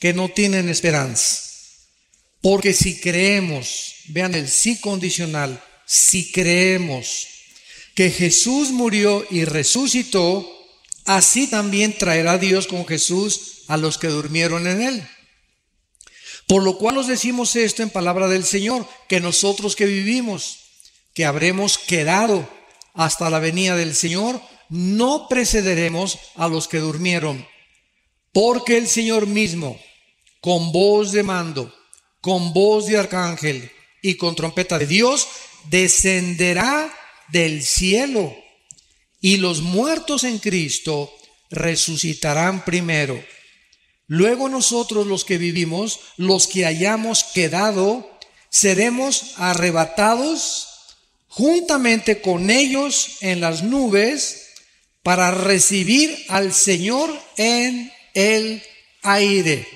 que no tienen esperanza. Porque si creemos, vean el sí condicional, si creemos que Jesús murió y resucitó, así también traerá Dios con Jesús a los que durmieron en él. Por lo cual os decimos esto en palabra del Señor, que nosotros que vivimos, que habremos quedado hasta la venida del Señor, no precederemos a los que durmieron. Porque el Señor mismo, con voz de mando, con voz de arcángel y con trompeta de Dios, descenderá del cielo, y los muertos en Cristo resucitarán primero. Luego nosotros los que vivimos, los que hayamos quedado, seremos arrebatados juntamente con ellos en las nubes para recibir al Señor en el aire.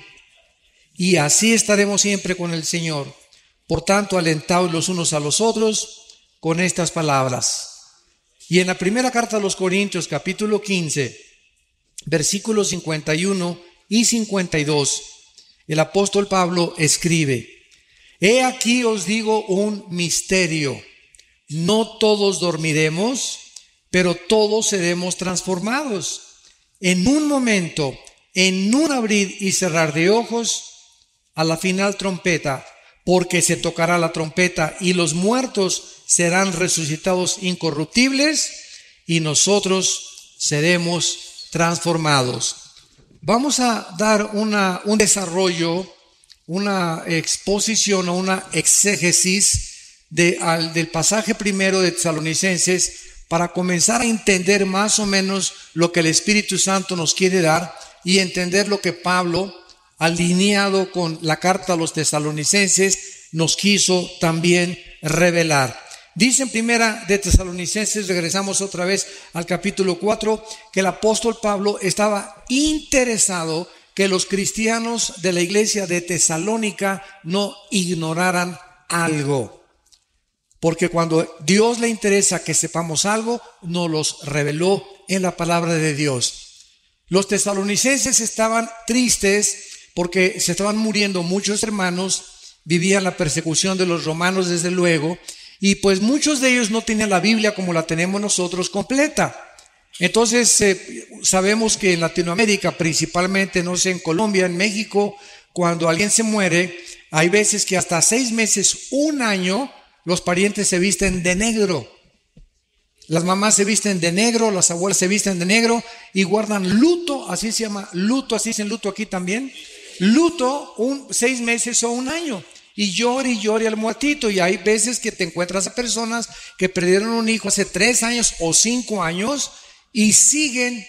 Y así estaremos siempre con el Señor. Por tanto, alentaos los unos a los otros con estas palabras. Y en la primera carta a los Corintios, capítulo 15, versículos 51 y 52, el apóstol Pablo escribe: He aquí os digo un misterio. No todos dormiremos, pero todos seremos transformados. En un momento, en un abrir y cerrar de ojos, a la final trompeta, porque se tocará la trompeta y los muertos serán resucitados incorruptibles y nosotros seremos transformados. Vamos a dar un desarrollo, una exposición o una exégesis del pasaje primero de Tesalonicenses para comenzar a entender más o menos lo que el Espíritu Santo nos quiere dar y entender lo que Pablo, alineado con la carta a los tesalonicenses, nos quiso también revelar. Dice en primera de Tesalonicenses, regresamos otra vez al capítulo 4, que el apóstol Pablo estaba interesado que los cristianos de la iglesia de Tesalónica no ignoraran algo. Porque cuando Dios le interesa que sepamos algo, nos los reveló en la palabra de Dios. Los tesalonicenses estaban tristes porque se estaban muriendo muchos hermanos, vivían la persecución de los romanos desde luego, y pues muchos de ellos no tenían la Biblia como la tenemos nosotros completa. Entonces sabemos que en Latinoamérica, principalmente, no sé, en Colombia, en México, cuando alguien se muere, hay veces que hasta 6 meses, 1 año, los parientes se visten de negro. Las mamás se visten de negro, las abuelas se visten de negro y guardan luto, así se llama luto, así dicen luto aquí también. Luto 6 meses o 1 año. Y llore al muertito. Y hay veces que te encuentras a personas que perdieron un hijo hace 3 años o 5 años y siguen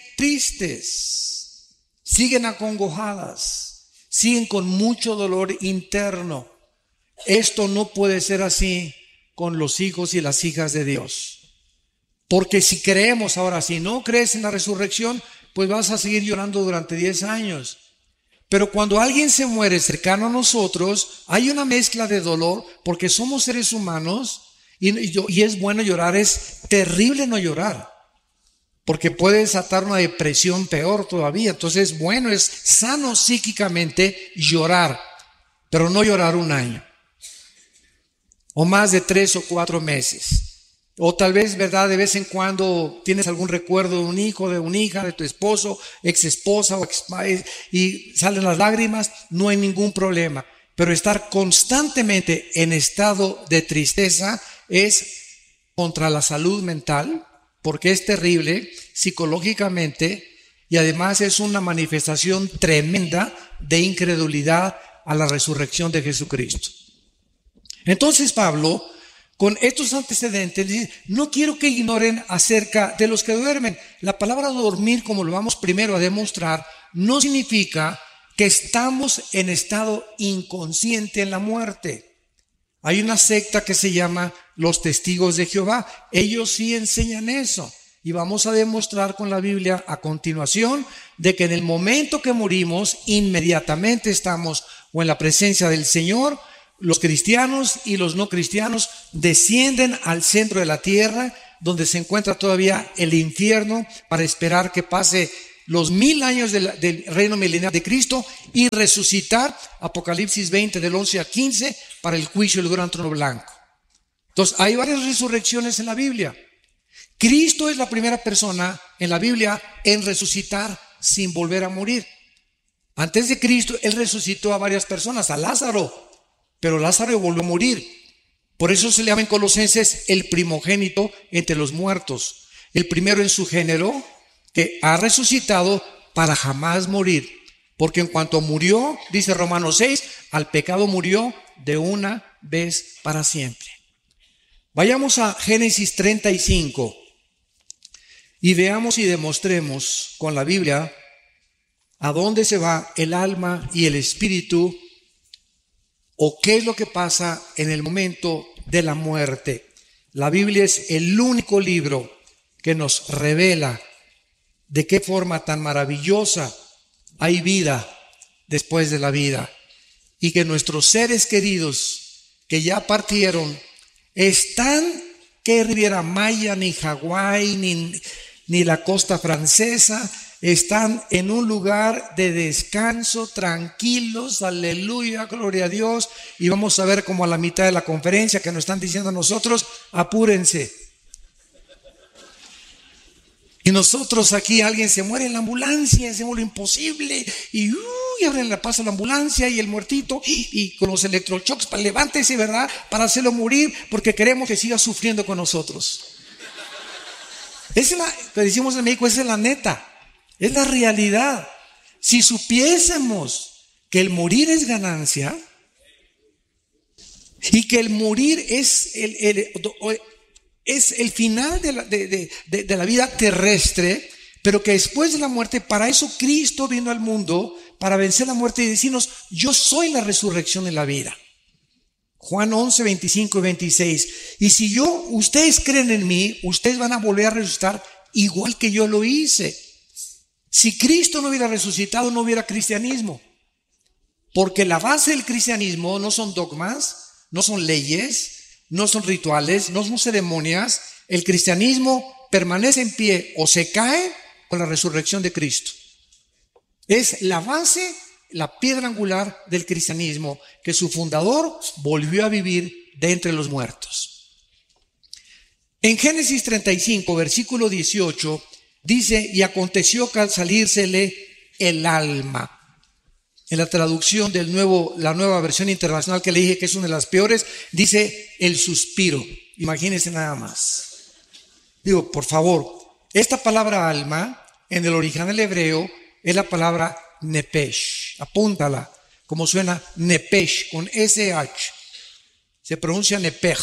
tristes, siguen acongojadas, siguen con mucho dolor interno. Esto no puede ser así con los hijos y las hijas de Dios. Porque si creemos ahora, si no crees en la resurrección, pues vas a seguir llorando durante 10 años. Pero cuando alguien se muere cercano a nosotros, hay una mezcla de dolor porque somos seres humanos y es bueno llorar, es terrible no llorar. Porque puede desatar una depresión peor todavía. Entonces, bueno, es sano psíquicamente llorar, pero no llorar 1 año. O más de 3 o 4 meses. O tal vez, ¿verdad? De vez en cuando tienes algún recuerdo de un hijo, de una hija, de tu esposo, ex esposa y salen las lágrimas, no hay ningún problema. Pero estar constantemente en estado de tristeza es contra la salud mental, porque es terrible psicológicamente y además es una manifestación tremenda de incredulidad a la resurrección de Jesucristo. Entonces Pablo, con estos antecedentes, dice: no quiero que ignoren acerca de los que duermen. La palabra dormir, como lo vamos primero a demostrar, no significa que estamos en estado inconsciente en la muerte. Hay una secta que se llama los Testigos de Jehová. Ellos sí enseñan eso. Y vamos a demostrar con la Biblia a continuación de que en el momento que morimos, inmediatamente estamos o en la presencia del Señor. Los cristianos y los no cristianos descienden al centro de la tierra, donde se encuentra todavía el infierno, para esperar que pase los 1000 años del reino milenial de Cristo y resucitar, Apocalipsis 20 del 11 al 15, para el juicio del gran trono blanco. Entonces, hay varias resurrecciones en la Biblia. Cristo es la primera persona en la Biblia en resucitar sin volver a morir. Antes de Cristo, Él resucitó a varias personas, a Lázaro, pero Lázaro volvió a morir. Por eso se le llama en Colosenses el primogénito entre los muertos, el primero en su género, que ha resucitado para jamás morir. Porque en cuanto murió, dice Romanos 6, al pecado murió de una vez para siempre. Vayamos a Génesis 35 y veamos y demostremos con la Biblia a dónde se va el alma y el espíritu, o qué es lo que pasa en el momento de la muerte. La Biblia es el único libro que nos revela de qué forma tan maravillosa hay vida después de la vida, y que nuestros seres queridos que ya partieron están que Riviera Maya, ni Hawái, ni la costa francesa, están en un lugar de descanso, tranquilos, aleluya, gloria a Dios. Y vamos a ver como a la mitad de la conferencia que nos están diciendo a nosotros, apúrense. Y nosotros aquí, alguien se muere en la ambulancia, hacemos lo imposible, y abren la paso a la ambulancia y el muertito, y con los electroshocks, para levántese, ¿verdad? Para hacerlo morir, porque queremos que siga sufriendo con nosotros. Esa es la, que decimos en México, esa es la neta, es la realidad. Si supiésemos que el morir es ganancia, y que el morir es el final de la vida terrestre, pero que después de la muerte, para eso Cristo vino al mundo, para vencer la muerte y decirnos, yo soy la resurrección y la vida. Juan 11, 25 y 26. Y si ustedes creen en mí, ustedes van a volver a resucitar igual que yo lo hice. Si Cristo no hubiera resucitado, no hubiera cristianismo. Porque la base del cristianismo no son dogmas, no son leyes, no son rituales, no son ceremonias. El cristianismo permanece en pie o se cae con la resurrección de Cristo. Es la base, la piedra angular del cristianismo, que su fundador volvió a vivir de entre los muertos. En Génesis 35, versículo 18, dice, y aconteció que al salírsele el alma. En la traducción la nueva versión internacional que le dije que es una de las peores, dice el suspiro. Imagínense nada más. Digo, por favor, esta palabra alma, en el original hebreo, es la palabra nepesh. Apúntala, como suena nepesh, con SH. Se pronuncia nepej.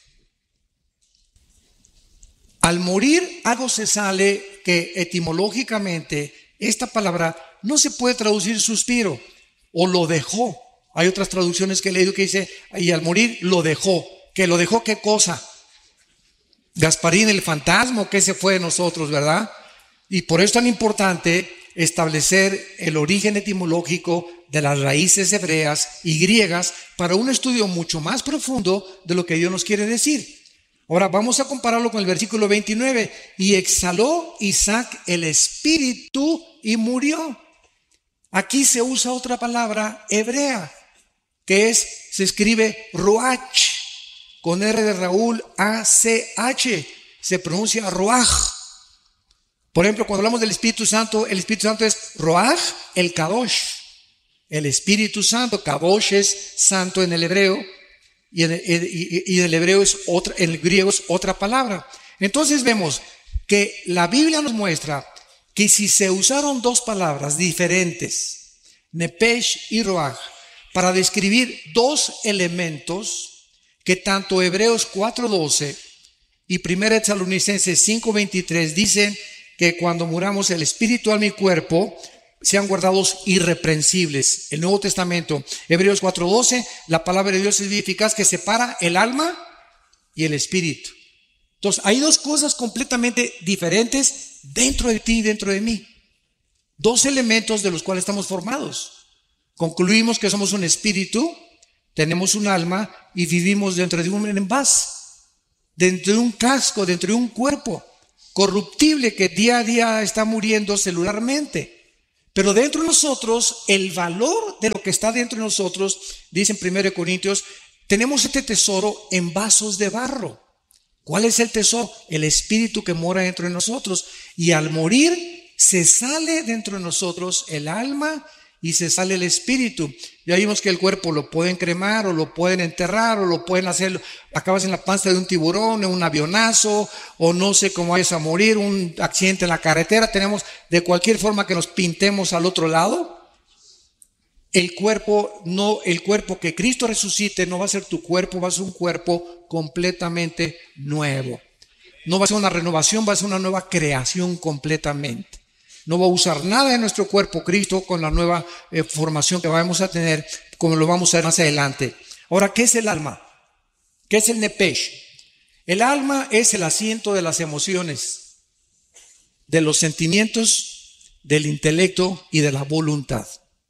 Al morir, algo se sale que etimológicamente esta palabra no se puede traducir suspiro, o lo dejó. Hay otras traducciones que he leído que dice, y al morir lo dejó. ¿Que lo dejó qué cosa? Gasparín, el fantasma, que se fue de nosotros, ¿verdad? Y por eso es tan importante establecer el origen etimológico de las raíces hebreas y griegas para un estudio mucho más profundo de lo que Dios nos quiere decir. Ahora vamos a compararlo con el versículo 29. Y exhaló Isaac el espíritu y murió. Aquí se usa otra palabra hebrea, que se escribe ruach, con R de Raúl, A-C-H, se pronuncia ruach. Por ejemplo, cuando hablamos del Espíritu Santo, el Espíritu Santo es ruach, el kadosh. El Espíritu Santo, kadosh es santo en el hebreo, y en el hebreo es otra, en el griego es otra palabra. Entonces vemos que la Biblia nos muestra que si se usaron dos palabras diferentes, nepesh y ruach, para describir dos elementos que tanto Hebreos 4:12 y 1 Tesalonicenses 5:23 dicen que cuando muramos el espíritu, alma y cuerpo sean guardados irreprensibles. El Nuevo Testamento, Hebreos 4:12, la palabra de Dios es eficaz que separa el alma y el espíritu. Entonces, hay dos cosas completamente diferentes dentro de ti y dentro de mí. Dos elementos de los cuales estamos formados. Concluimos que somos un espíritu, tenemos un alma y vivimos dentro de un envase, dentro de un casco, dentro de un cuerpo. corruptible que día a día está muriendo celularmente. Pero dentro de nosotros, el valor de lo que está dentro de nosotros, dice en 1 Corintios, tenemos este tesoro en vasos de barro. ¿Cuál es el tesoro? El espíritu que mora dentro de nosotros. Y al morir, se sale dentro de nosotros el alma y se sale el espíritu. Ya vimos que el cuerpo lo pueden cremar o lo pueden enterrar o lo pueden hacer, acabas en la panza de un tiburón, en un avionazo, o no sé cómo vayas a morir, un accidente en la carretera. Tenemos de cualquier forma que nos pintemos al otro lado. El cuerpo que Cristo resucite no va a ser tu cuerpo, va a ser un cuerpo completamente nuevo. No va a ser una renovación, va a ser una nueva creación completamente. No va a usar nada de nuestro cuerpo Cristo con la nueva formación que vamos a tener, como lo vamos a ver más adelante. Ahora, ¿qué es el alma? ¿Qué es el nepesh? El alma es el asiento de las emociones, de los sentimientos, del intelecto y de la voluntad.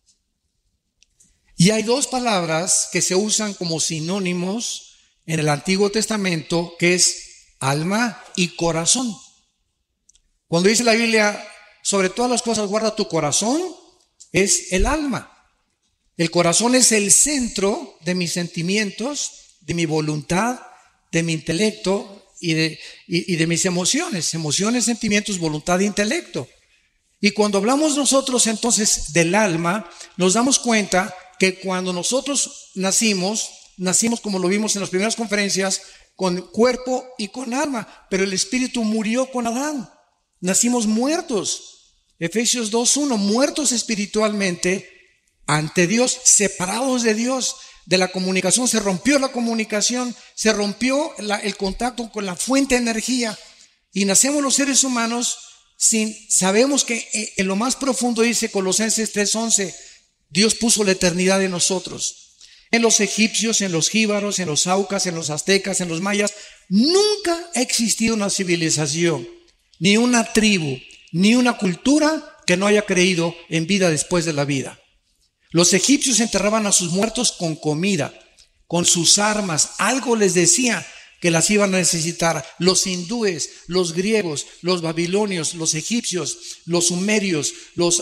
Y hay dos palabras que se usan como sinónimos en el Antiguo Testamento, que es alma y corazón. Cuando dice la Biblia, sobre todas las cosas guarda tu corazón, es el alma. El corazón es el centro de mis sentimientos, de mi voluntad, de mi intelecto y de mis emociones. Emociones, sentimientos, voluntad e intelecto. Y cuando hablamos nosotros entonces del alma, nos damos cuenta que cuando nosotros nacimos como lo vimos en las primeras conferencias, con cuerpo y con alma, pero el espíritu murió con Adán. Nacimos muertos. Efesios 2:1, muertos espiritualmente ante Dios, separados de Dios, de la comunicación. Se rompió la comunicación, se rompió el contacto con la fuente de energía y nacemos los seres humanos sabemos que en lo más profundo, dice Colosenses 3:11, Dios puso la eternidad en nosotros. En los egipcios, en los jíbaros, en los aucas, en los aztecas, en los mayas, nunca ha existido una civilización, ni una tribu, ni una cultura que no haya creído en vida después de la vida. Los egipcios enterraban a sus muertos con comida, con sus armas. Algo les decía que las iban a necesitar. Los hindúes, los griegos, los babilonios, los egipcios, los sumerios, los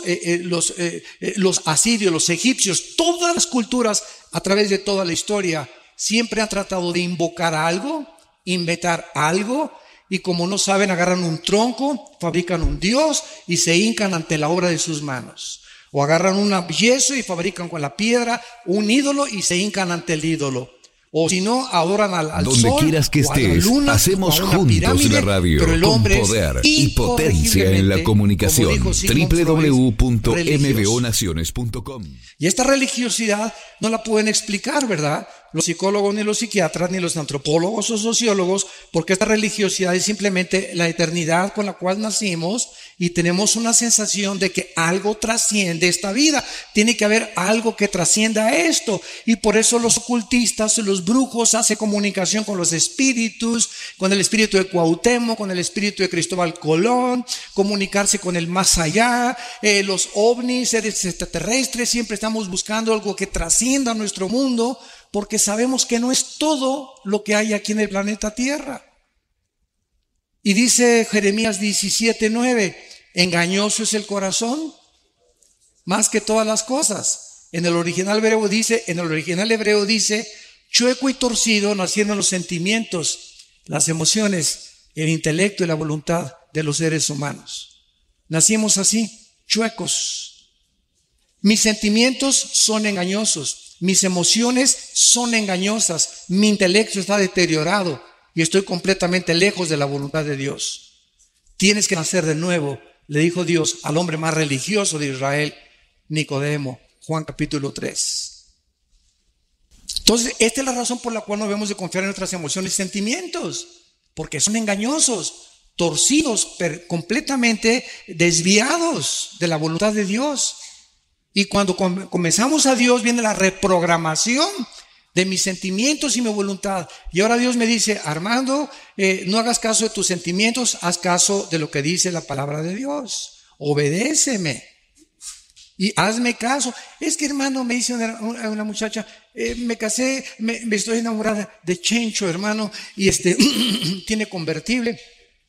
asirios, los egipcios, todas las culturas a través de toda la historia siempre han tratado de invocar algo, inventar algo. Y como no saben, agarran un tronco, fabrican un dios y se hincan ante la obra de sus manos. O agarran un yeso y fabrican con la piedra un ídolo y se hincan ante el ídolo. O si no, adoran al donde sol, quieras que o a la estés, luna, hacemos o a una juntos pirámide, la radio pero el con hombre poder es y potencia en la comunicación. como dijo Sigmund Freud, www.mbonaciones.com. Y esta religiosidad no la pueden explicar, ¿verdad? Los psicólogos, ni los psiquiatras, ni los antropólogos o sociólogos, porque esta religiosidad es simplemente la eternidad con la cual nacimos y tenemos una sensación de que algo trasciende esta vida. Tiene que haber algo que trascienda esto. Y por eso los ocultistas, los brujos hacen comunicación con los espíritus, con el espíritu de Cuauhtémoc, con el espíritu de Cristóbal Colón, comunicarse con el más allá, los ovnis, seres extraterrestres, siempre estamos buscando algo que trascienda nuestro mundo, porque sabemos que no es todo lo que hay aquí en el planeta Tierra. Y dice Jeremías 17:9, engañoso es el corazón más que todas las cosas. En el original hebreo dice, chueco y torcido nacieron los sentimientos, las emociones, el intelecto y la voluntad de los seres humanos. Nacimos así, chuecos. Mis sentimientos son engañosos, mis emociones son engañosas, mi intelecto está deteriorado y estoy completamente lejos de la voluntad de Dios. Tienes que nacer de nuevo, le dijo Dios al hombre más religioso de Israel, Nicodemo, Juan capítulo 3. Entonces, esta es la razón por la cual no debemos de confiar en nuestras emociones y sentimientos, porque son engañosos, torcidos, completamente desviados de la voluntad de Dios. Y cuando comenzamos a Dios, viene la reprogramación de mis sentimientos y mi voluntad. Y ahora Dios me dice, Armando, no hagas caso de tus sentimientos, haz caso de lo que dice la palabra de Dios. Obedéceme y hazme caso. Es que, hermano, me dice una muchacha, me casé, me estoy enamorada de Chencho, hermano, y tiene convertible.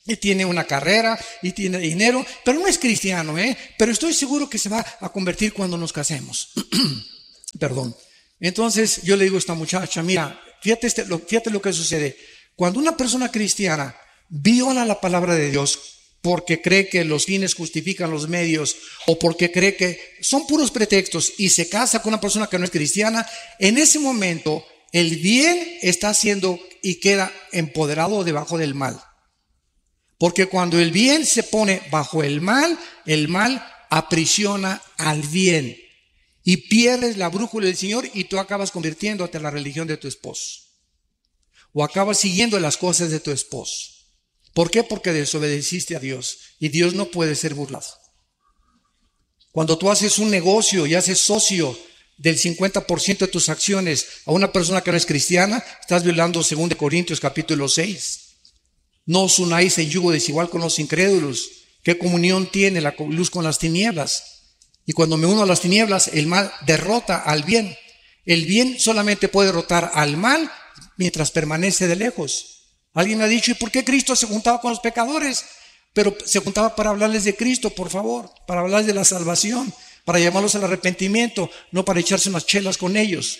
y tiene una carrera y tiene dinero, pero no es cristiano, pero estoy seguro que se va a convertir cuando nos casemos. Perdón. Entonces yo le digo a esta muchacha, mira, fíjate lo que sucede. Cuando una persona cristiana viola la palabra de Dios porque cree que los fines justifican los medios o porque cree que son puros pretextos y se casa con una persona que no es cristiana, en ese momento el bien está haciendo y queda empoderado debajo del mal. Porque cuando el bien se pone bajo el mal aprisiona al bien y pierdes la brújula del Señor y tú acabas convirtiéndote en la religión de tu esposo o acabas siguiendo las cosas de tu esposo. ¿Por qué? Porque desobedeciste a Dios y Dios no puede ser burlado. Cuando tú haces un negocio y haces socio del 50% de tus acciones a una persona que no es cristiana, estás violando 2 Corintios capítulo 6. No os unáis en yugo desigual con los incrédulos. ¿Qué comunión tiene la luz con las tinieblas? Y cuando me uno a las tinieblas, el mal derrota al bien. El bien solamente puede derrotar al mal mientras permanece de lejos. Alguien ha dicho, ¿y por qué Cristo se juntaba con los pecadores? Pero se juntaba para hablarles de Cristo, por favor, para hablarles de la salvación, para llamarlos al arrepentimiento, no para echarse unas chelas con ellos,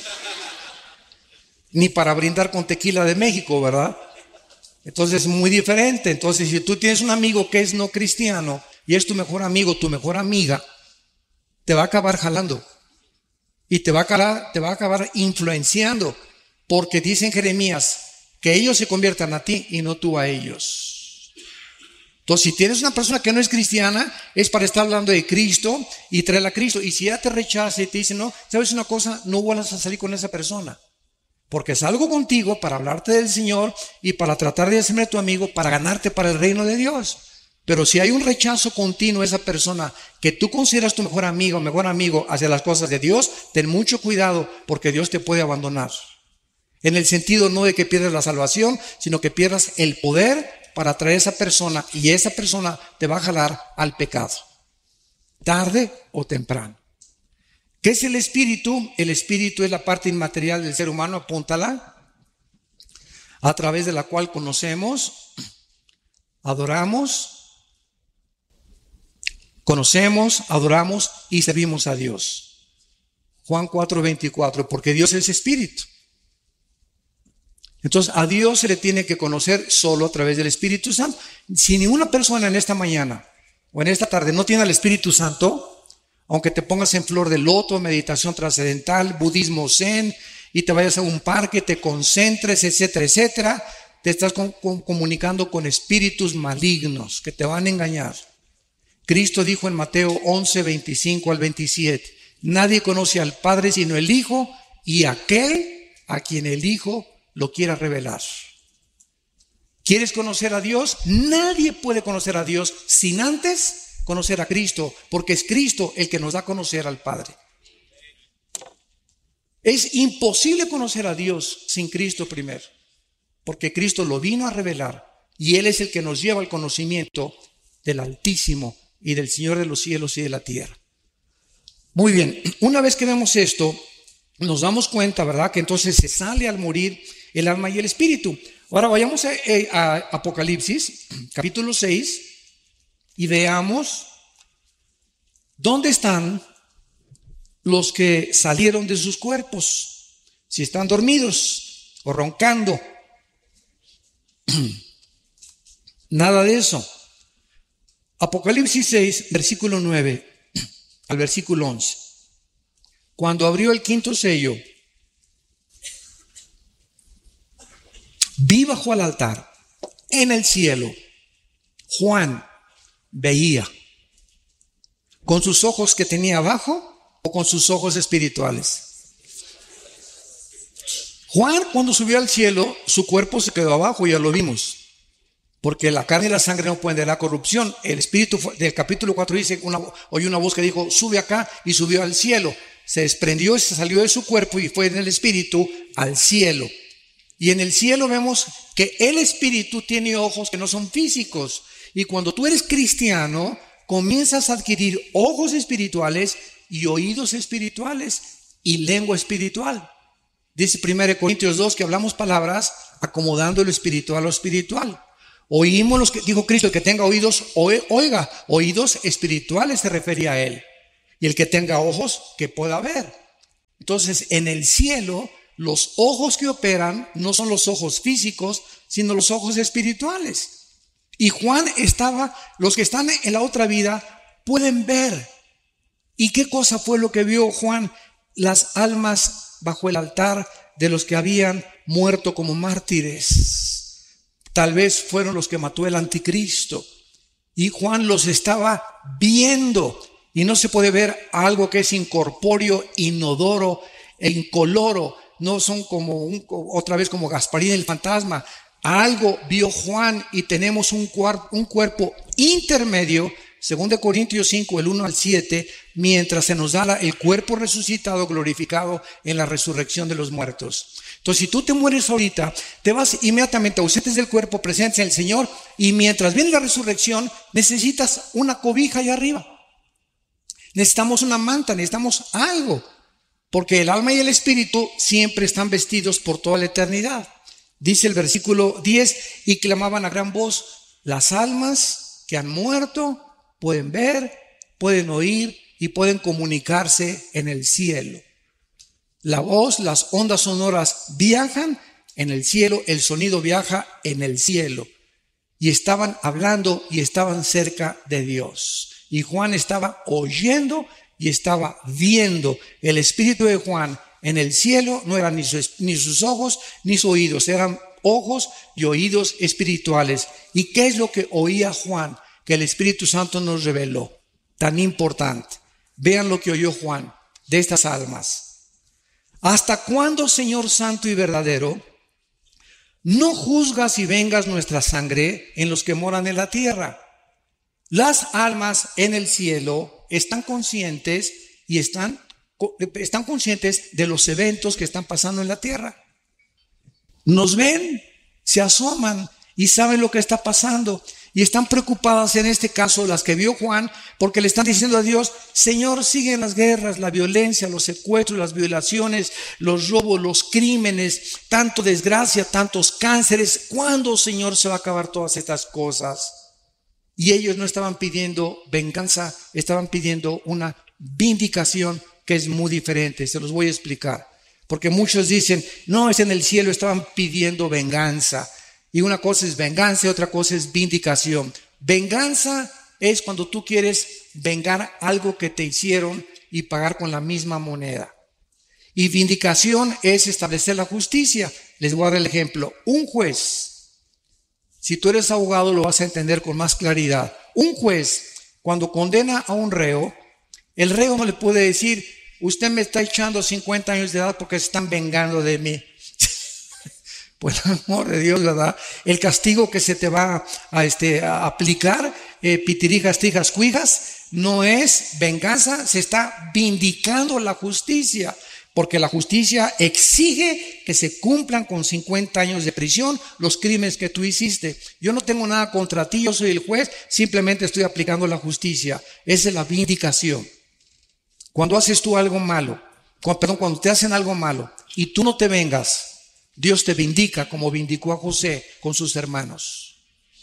ni para brindar con tequila de México, ¿verdad? Entonces es muy diferente. Entonces si tú tienes un amigo que es no cristiano y es tu mejor amigo, tu mejor amiga, te va a acabar jalando y te va a acabar influenciando, porque dice en Jeremías que ellos se conviertan a ti y no tú a ellos. Entonces si tienes una persona que no es cristiana, es para estar hablando de Cristo y traerla a Cristo. Y si ella te rechaza y te dice, no, ¿sabes una cosa? No vuelvas a salir con esa persona. Porque salgo contigo para hablarte del Señor y para tratar de hacerme tu amigo, para ganarte para el reino de Dios. Pero si hay un rechazo continuo a esa persona que tú consideras tu mejor amigo hacia las cosas de Dios, ten mucho cuidado, porque Dios te puede abandonar. En el sentido no de que pierdas la salvación, sino que pierdas el poder para atraer a esa persona, y esa persona te va a jalar al pecado, tarde o temprano. ¿Qué es el espíritu? El espíritu es la parte inmaterial del ser humano, apúntala, a través de la cual conocemos, adoramos y servimos a Dios. Juan 4:24, porque Dios es espíritu. Entonces a Dios se le tiene que conocer solo a través del Espíritu Santo. Si ninguna persona en esta mañana o en esta tarde no tiene al Espíritu Santo, aunque te pongas en flor de loto, meditación trascendental, budismo zen, y te vayas a un parque, te concentres, etcétera, etcétera, te estás comunicando con espíritus malignos que te van a engañar. Cristo dijo en Mateo 11:25 al 27, nadie conoce al Padre sino el Hijo y aquel a quien el Hijo lo quiera revelar. ¿Quieres conocer a Dios? Nadie puede conocer a Dios sin antes conocer a Cristo, porque es Cristo el que nos da a conocer al Padre. Es imposible conocer a Dios sin Cristo primero, porque Cristo lo vino a revelar y Él es el que nos lleva al conocimiento del Altísimo y del Señor de los cielos y de la tierra. Muy bien, una vez que vemos esto, nos damos cuenta, ¿verdad?, que entonces se sale al morir el alma y el espíritu. Ahora vayamos a Apocalipsis, capítulo 6, y veamos dónde están los que salieron de sus cuerpos, si están dormidos o roncando. Nada de eso. Apocalipsis 6, versículo 9 al versículo 11. Cuando abrió el quinto sello, vi bajo el altar, en el cielo, Juan veía, con sus ojos que tenía abajo o con sus ojos espirituales. Juan, cuando subió al cielo, su cuerpo se quedó abajo, ya lo vimos, porque la carne y la sangre no pueden de la corrupción. El espíritu del capítulo 4 dice, oyó una voz que dijo, sube acá, y subió al cielo. Se desprendió, se salió de su cuerpo y fue en el espíritu al cielo. Y en el cielo vemos que el espíritu tiene ojos que no son físicos. Y cuando tú eres cristiano, comienzas a adquirir ojos espirituales y oídos espirituales y lengua espiritual. Dice 1 Corintios 2 que hablamos palabras acomodando lo espiritual a lo espiritual. Oímos los que, dijo Cristo, el que tenga oídos, oiga, oídos espirituales se refería a él. Y el que tenga ojos, que pueda ver. Entonces, en el cielo, los ojos que operan no son los ojos físicos, sino los ojos espirituales. Y Juan los que están en la otra vida pueden ver. ¿Y qué cosa fue lo que vio Juan? Las almas bajo el altar de los que habían muerto como mártires. Tal vez fueron los que mató el anticristo. Y Juan los estaba viendo. Y no se puede ver algo que es incorpóreo, inodoro e incoloro. No son otra vez como Gasparín el fantasma. Algo vio Juan y tenemos un cuerpo intermedio, 2 Corintios 5, el 1 al 7, mientras se nos da el cuerpo resucitado, glorificado en la resurrección de los muertos. Entonces, si tú te mueres ahorita, te vas inmediatamente ausentes del cuerpo, presentes en el Señor, y mientras viene la resurrección, necesitas una cobija allá arriba. Necesitamos una manta, necesitamos algo, porque el alma y el espíritu siempre están vestidos por toda la eternidad. Dice el versículo 10, y clamaban a gran voz, las almas que han muerto pueden ver, pueden oír y pueden comunicarse en el cielo. La voz, las ondas sonoras viajan en el cielo, el sonido viaja en el cielo. Y estaban hablando y estaban cerca de Dios. Y Juan estaba oyendo y estaba viendo. El espíritu de Juan en el cielo no eran ni sus ojos ni sus oídos, eran ojos y oídos espirituales. ¿Y qué es lo que oía Juan? Que el Espíritu Santo nos reveló. Tan importante. Vean lo que oyó Juan de estas almas. ¿Hasta cuándo, Señor Santo y verdadero, no juzgas y vengas nuestra sangre en los que moran en la tierra? Las almas en el cielo están conscientes y están conscientes de los eventos que están pasando en la tierra. Nos ven, se asoman y saben lo que está pasando. Y están preocupadas en este caso las que vio Juan, porque le están diciendo a Dios, Señor, siguen las guerras, la violencia, los secuestros, las violaciones, los robos, los crímenes, tanto desgracia, tantos cánceres. ¿Cuándo, Señor, se va a acabar todas estas cosas? Y ellos no estaban pidiendo venganza, estaban pidiendo una vindicación que es muy diferente. Se los voy a explicar. Porque muchos dicen, no, es en el cielo, estaban pidiendo venganza. Y una cosa es venganza y otra cosa es vindicación. Venganza es cuando tú quieres vengar algo que te hicieron y pagar con la misma moneda. Y vindicación es establecer la justicia. Les voy a dar el ejemplo. Un juez, si tú eres abogado lo vas a entender con más claridad. Un juez, cuando condena a un reo, el reo no le puede decir, usted me está echando 50 años de edad porque se están vengando de mí. Por el amor de Dios, ¿verdad? El castigo que se te va a aplicar, pitirijas, tijas, cuijas, no es venganza, se está vindicando la justicia, porque la justicia exige que se cumplan con 50 años de prisión los crímenes que tú hiciste. Yo no tengo nada contra ti, yo soy el juez, simplemente estoy aplicando la justicia. Esa es la vindicación. Cuando haces tú algo malo, cuando te hacen algo malo y tú no te vengas, Dios te vindica como vindicó a José con sus hermanos.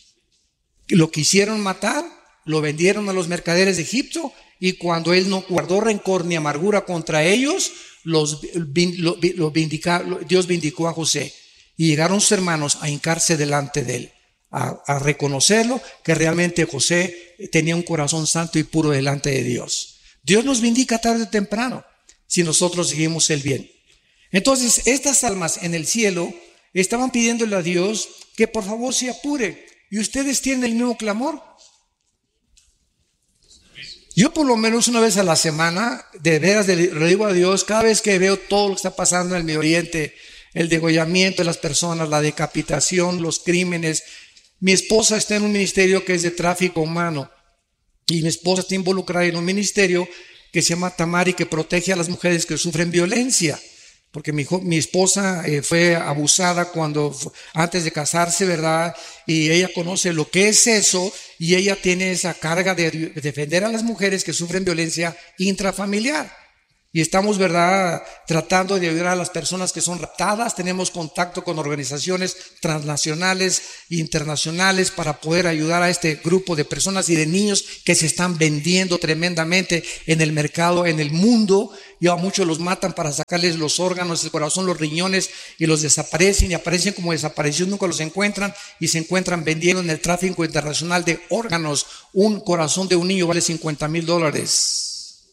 Lo quisieron matar, lo vendieron a los mercaderes de Egipto y cuando él no guardó rencor ni amargura contra ellos, Dios vindicó a José. Y llegaron sus hermanos a hincarse delante de él, a reconocerlo que realmente José tenía un corazón santo y puro delante de Dios. Dios nos vindica tarde o temprano si nosotros seguimos el bien. Entonces, estas almas en el cielo estaban pidiéndole a Dios que por favor se apure. ¿Y ustedes tienen el mismo clamor? Yo por lo menos una vez a la semana, de veras le digo a Dios, cada vez que veo todo lo que está pasando en el Medio Oriente, el degollamiento de las personas, la decapitación, los crímenes. Mi esposa está en un ministerio que es de tráfico humano y mi esposa está involucrada en un ministerio que se llama Tamari, que protege a las mujeres que sufren violencia. Porque mi esposa fue abusada antes de casarse, ¿verdad? Y ella conoce lo que es eso y ella tiene esa carga de defender a las mujeres que sufren violencia intrafamiliar. Y estamos, ¿verdad?, tratando de ayudar a las personas que son raptadas. Tenemos contacto con organizaciones transnacionales e internacionales para poder ayudar a este grupo de personas y de niños que se están vendiendo tremendamente en el mercado, en el mundo. Y a muchos los matan para sacarles los órganos, el corazón, los riñones, y los desaparecen y aparecen como desaparecidos, nunca los encuentran, y se encuentran vendiendo en el tráfico internacional de órganos. Un corazón de un niño vale $50,000.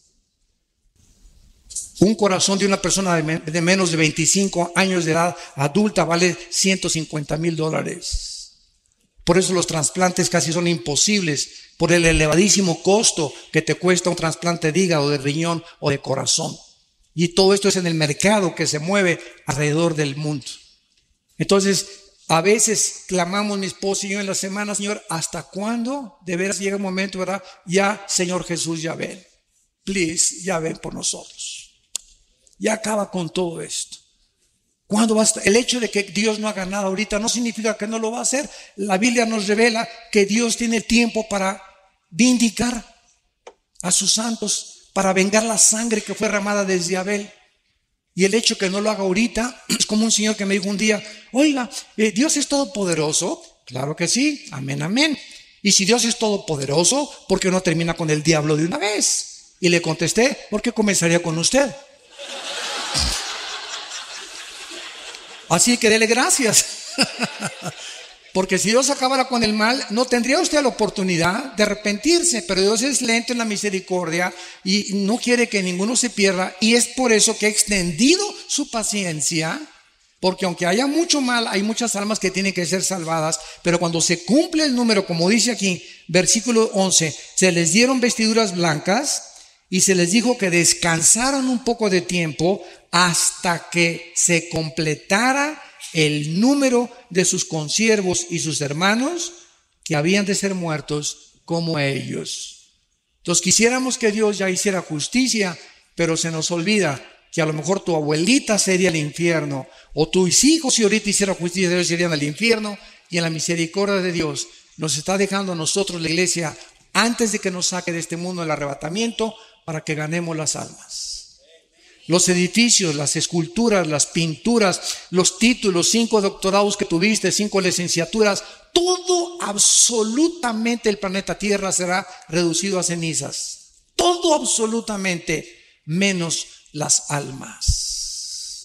Un corazón de una persona de menos de 25 años de edad adulta vale $150,000. Por eso los trasplantes casi son imposibles, por el elevadísimo costo que te cuesta un trasplante de hígado, de riñón o de corazón. Y todo esto es en el mercado que se mueve alrededor del mundo. Entonces, a veces clamamos mi esposa y yo en la semana: Señor, ¿hasta cuándo? De veras llega un momento, ¿verdad? Ya, Señor Jesús, ya ven. Please, ya ven por nosotros. Ya acaba con todo esto. ¿Cuándo va a estar? El hecho de que Dios no haga nada ahorita no significa que no lo va a hacer. La Biblia nos revela que Dios tiene tiempo para vindicar a sus santos, para vengar la sangre que fue derramada desde Abel. Y el hecho que no lo haga ahorita es como un señor que me dijo un día: oiga, ¿Dios es todopoderoso? Claro que sí, amén, amén. Y si Dios es todopoderoso, ¿por qué no termina con el diablo de una vez? Y le contesté: ¿por qué comenzaría con usted? Así que dele gracias. Porque si Dios acabara con el mal, no tendría usted la oportunidad de arrepentirse. Pero Dios es lento en la misericordia y no quiere que ninguno se pierda. Y es por eso que ha extendido su paciencia. Porque aunque haya mucho mal, hay muchas almas que tienen que ser salvadas. Pero cuando se cumple el número, como dice aquí, versículo 11, se les dieron vestiduras blancas y se les dijo que descansaran un poco de tiempo hasta que se completara el número de sus consiervos y sus hermanos que habían de ser muertos como ellos. Entonces quisiéramos que Dios ya hiciera justicia, pero se nos olvida que a lo mejor tu abuelita sería el infierno, o tus hijos, si ahorita hiciera justicia, ellos serían al infierno. Y en la misericordia de Dios nos está dejando a nosotros, la iglesia, antes de que nos saque de este mundo el arrebatamiento, para que ganemos las almas. Los edificios, las esculturas, las pinturas, los títulos, 5 doctorados que tuviste, 5 licenciaturas, todo, absolutamente, el planeta Tierra será reducido a cenizas. Todo absolutamente, menos las almas.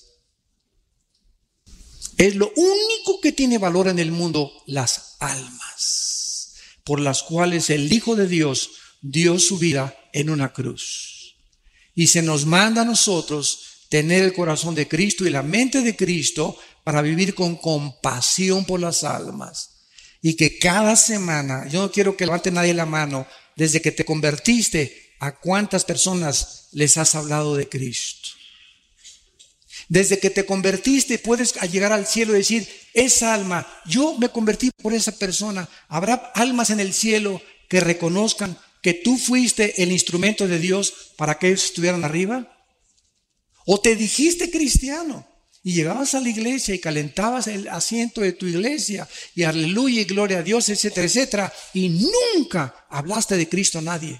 Es lo único que tiene valor en el mundo, las almas, por las cuales el Hijo de Dios dio su vida en una cruz. Y se nos manda a nosotros tener el corazón de Cristo y la mente de Cristo para vivir con compasión por las almas. Y que cada semana, yo no quiero que levante nadie la mano, desde que te convertiste, ¿a cuántas personas les has hablado de Cristo? Desde que te convertiste puedes llegar al cielo y decir: esa alma, yo me convertí por esa persona. ¿Habrá almas en el cielo que reconozcan que tú fuiste el instrumento de Dios para que ellos estuvieran arriba? ¿O te dijiste cristiano y llegabas a la iglesia y calentabas el asiento de tu iglesia y aleluya y gloria a Dios, etcétera, etcétera, y nunca hablaste de Cristo a nadie?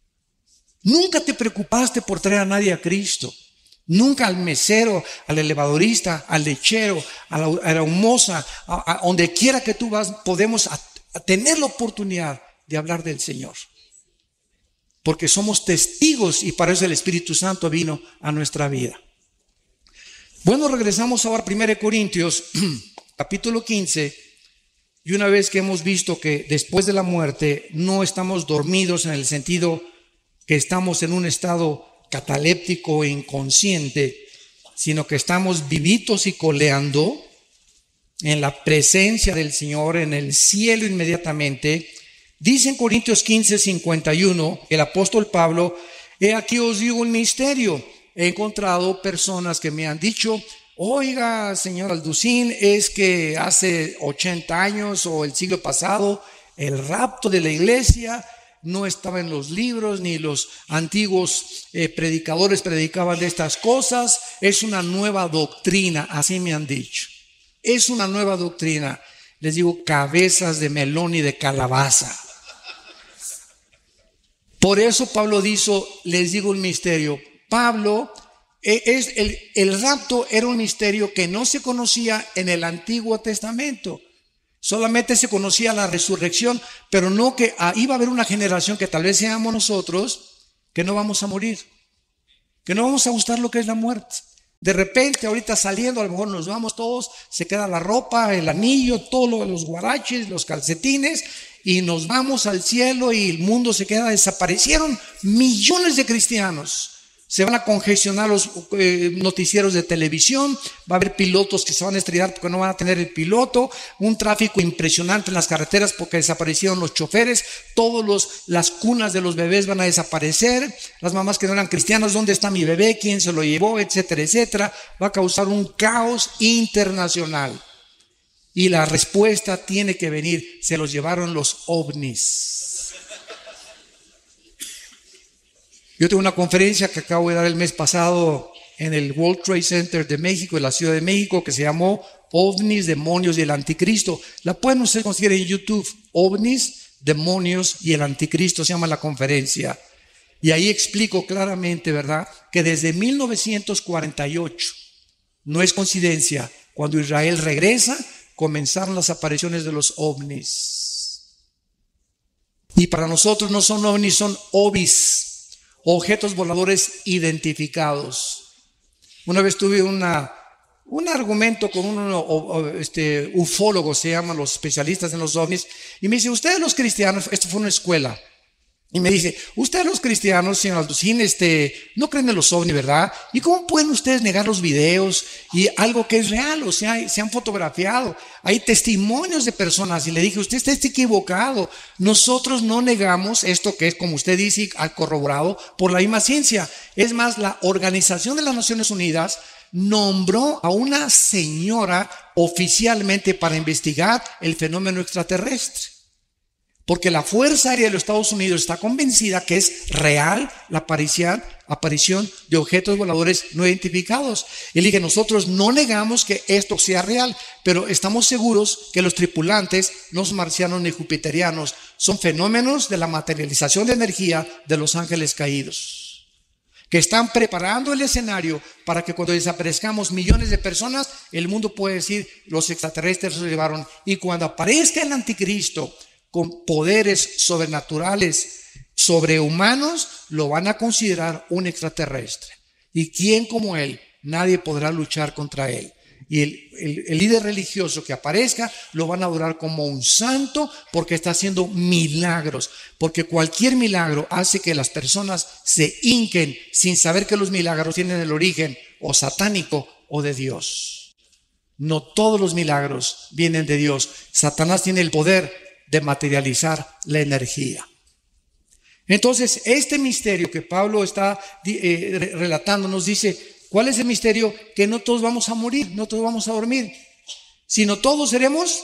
Nunca te preocupaste por traer a nadie a Cristo. Nunca al mesero, al elevadorista, al lechero, a la humosa, a donde quiera que tú vas, podemos a tener la oportunidad de hablar del Señor. Porque somos testigos y para eso el Espíritu Santo vino a nuestra vida. Bueno, regresamos ahora a 1 Corintios, capítulo 15. Y una vez que hemos visto que después de la muerte no estamos dormidos en el sentido que estamos en un estado cataléptico e inconsciente, sino que estamos vivitos y coleando en la presencia del Señor, en el cielo inmediatamente. Dice en Corintios 15:51 el apóstol Pablo: he aquí os digo un misterio. He encontrado personas que me han dicho: oiga, señor Alducín, es que hace 80 años o el siglo pasado el rapto de la iglesia no estaba en los libros, ni los antiguos predicadores predicaban de estas cosas. Es una nueva doctrina, así me han dicho. Es una nueva doctrina. Les digo, cabezas de melón y de calabaza. Por eso Pablo dijo: les digo un misterio. Pablo El rapto era un misterio que no se conocía en el Antiguo Testamento. Solamente se conocía la resurrección, pero no que iba a haber una generación que tal vez seamos nosotros, que no vamos a morir, que no vamos a gustar lo que es la muerte. De repente, ahorita saliendo, a lo mejor nos vamos todos, se queda la ropa, el anillo, todos los guaraches, los calcetines, y nos vamos al cielo y el mundo se queda. Desaparecieron millones de cristianos. Se van a congestionar los noticieros de televisión, va a haber pilotos que se van a estrellar porque no van a tener el piloto, un tráfico impresionante en las carreteras porque desaparecieron los choferes, las cunas de los bebés van a desaparecer, las mamás que no eran cristianas, ¿dónde está mi bebé? ¿Quién se lo llevó? Etcétera, etcétera. Va a causar un caos internacional. Y la respuesta tiene que venir, se los llevaron los ovnis. Yo tengo una conferencia que acabo de dar el mes pasado en el World Trade Center de México, en la Ciudad de México, que se llamó OVNIs, Demonios y el Anticristo. La pueden ustedes conseguir en YouTube, OVNIs, Demonios y el Anticristo, se llama la conferencia. Y ahí explico claramente, ¿verdad?, que desde 1948, no es coincidencia, cuando Israel regresa, comenzaron las apariciones de los ovnis. Y para nosotros no son ovnis, son ovis, objetos voladores identificados. Una vez tuve un argumento con un ufólogo, se llaman los especialistas en los ovnis, y me dice, ustedes los cristianos, esto fue una escuela, y me dice, ustedes los cristianos no creen en los ovnis, ¿verdad? ¿Y cómo pueden ustedes negar los videos y algo que es real? O sea, se han fotografiado, hay testimonios de personas. Y le dije, usted está equivocado. Nosotros no negamos esto que es, como usted dice, corroborado por la misma ciencia. Es más, la Organización de las Naciones Unidas nombró a una señora oficialmente para investigar el fenómeno extraterrestre. Porque la Fuerza Aérea de los Estados Unidos está convencida que es real la aparición de objetos voladores no identificados. Y le dije, nosotros no negamos que esto sea real, pero estamos seguros que los tripulantes no son marcianos ni jupiterianos, son fenómenos de la materialización de energía de los ángeles caídos, que están preparando el escenario para que cuando desaparezcamos millones de personas, el mundo puede decir, los extraterrestres se llevaron. Y cuando aparezca el anticristo con poderes sobrenaturales, sobrehumanos, lo van a considerar un extraterrestre. ¿Y quién como él? Nadie podrá luchar contra él. Y el líder religioso que aparezca lo van a adorar como un santo porque está haciendo milagros. Porque cualquier milagro hace que las personas se hinquen sin saber que los milagros tienen el origen o satánico o de Dios. No todos los milagros vienen de Dios. Satanás tiene el poder de materializar la energía. Entonces, este misterio que Pablo está relatando nos dice, ¿cuál es el misterio? Que no todos vamos a morir, no todos vamos a dormir, sino todos seremos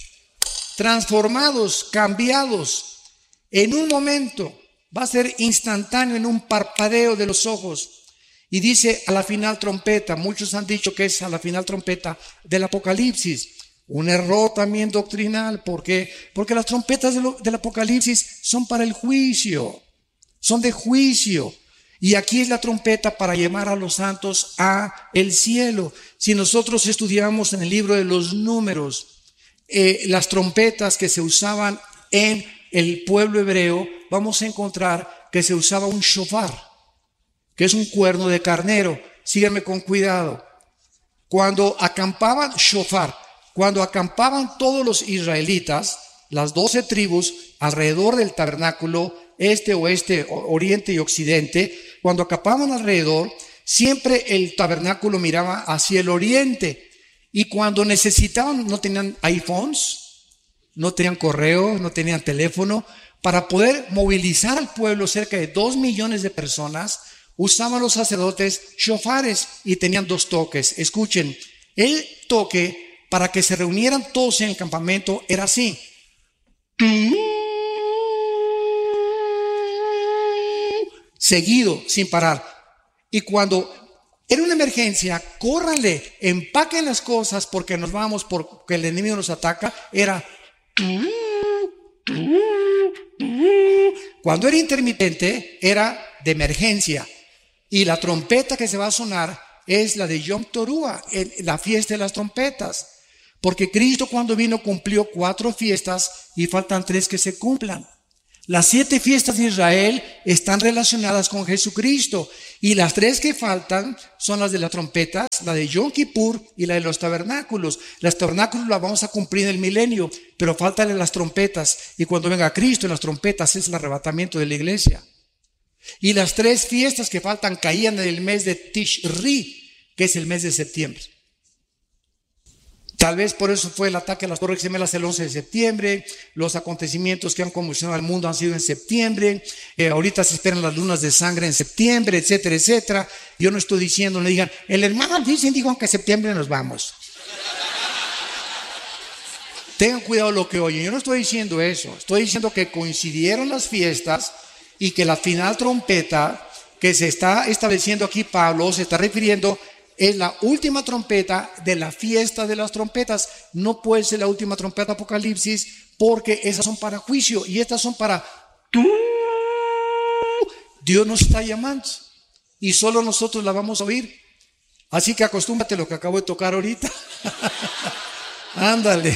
transformados, cambiados en un momento. Va a ser instantáneo, en un parpadeo de los ojos. Y dice a la final trompeta. Muchos han dicho que es a la final trompeta del Apocalipsis. Un error también doctrinal. ¿Por qué? Porque las trompetas del Apocalipsis son para el juicio. Son de juicio. Y aquí es la trompeta para llamar a los santos a el cielo. Si nosotros estudiamos en el libro de los Números, las trompetas que se usaban en el pueblo hebreo, vamos a encontrar que se usaba un shofar, que es un cuerno de carnero. Síganme con cuidado. Cuando acampaban todos los israelitas, las 12 tribus alrededor del tabernáculo, este, oeste, oriente y occidente, cuando acampaban alrededor, siempre el tabernáculo miraba hacia el oriente. Y cuando necesitaban, no tenían iPhones, no tenían correo, no tenían teléfono, para poder movilizar al pueblo, cerca de 2 millones de personas, usaban los sacerdotes shofares y tenían 2 toques. Escuchen, el toque para que se reunieran todos en el campamento era así. Seguido, sin parar. Y cuando era una emergencia, córranle, empaquen las cosas porque nos vamos, porque el enemigo nos ataca. Era. Cuando era intermitente, era de emergencia. Y la trompeta que se va a sonar es la de Yom Teruah, la fiesta de las trompetas. Porque Cristo cuando vino cumplió 4 fiestas y faltan 3 que se cumplan. Las 7 fiestas de Israel están relacionadas con Jesucristo. Y las 3 que faltan son las de las trompetas, la de Yom Kippur y la de los tabernáculos. Las tabernáculos las vamos a cumplir en el milenio, pero faltan las trompetas. Y cuando venga Cristo en las trompetas es el arrebatamiento de la iglesia. Y las 3 fiestas que faltan caían en el mes de Tishri, que es el mes de septiembre. Tal vez por eso fue el ataque a las Torres Gemelas el 11 de septiembre. Los acontecimientos que han conmocionado al mundo han sido en septiembre. Ahorita se esperan las lunas de sangre en septiembre, etcétera, etcétera. Yo no estoy diciendo, no digan, el hermano dijo que en septiembre nos vamos. Tengan cuidado lo que oyen. Yo no estoy diciendo eso. Estoy diciendo que coincidieron las fiestas y que la final trompeta que se está estableciendo aquí Pablo se está refiriendo es la última trompeta de la fiesta de las trompetas. No puede ser la última trompeta de Apocalipsis porque esas son para juicio y estas son para tú. Dios nos está llamando y solo nosotros la vamos a oír. Así que acostúmbrate a lo que acabo de tocar ahorita. Ándale.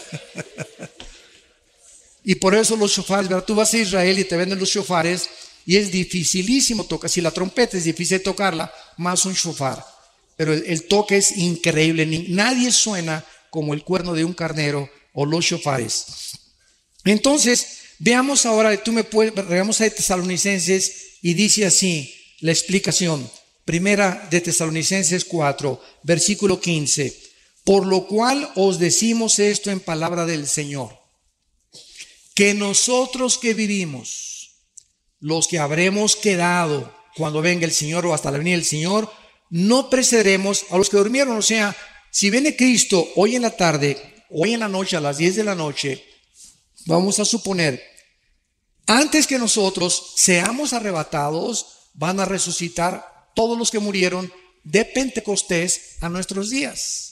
Y por eso los shofares, ¿verdad? Tú vas a Israel y te venden los shofares y es dificilísimo tocar. Si la trompeta es difícil tocarla, más un shofar. Pero el toque es increíble. Nadie suena como el cuerno de un carnero o los shofares. Entonces, veamos ahora, regamos a Tesalonicenses y dice así la explicación. Primera de Tesalonicenses 4, versículo 15. Por lo cual os decimos esto en palabra del Señor, que nosotros que vivimos, los que habremos quedado cuando venga el Señor o hasta la venida del Señor, no precederemos a los que durmieron. O sea, si viene Cristo hoy en la tarde, hoy en la noche a las 10 de la noche, vamos a suponer, antes que nosotros seamos arrebatados, van a resucitar todos los que murieron de Pentecostés a nuestros días.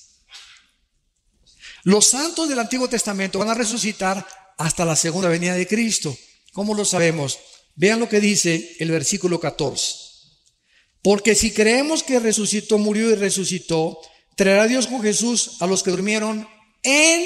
Los santos del Antiguo Testamento van a resucitar hasta la segunda venida de Cristo. ¿Cómo lo sabemos? Vean lo que dice el versículo 14. Porque si creemos que resucitó, murió y resucitó, traerá Dios con Jesús a los que durmieron en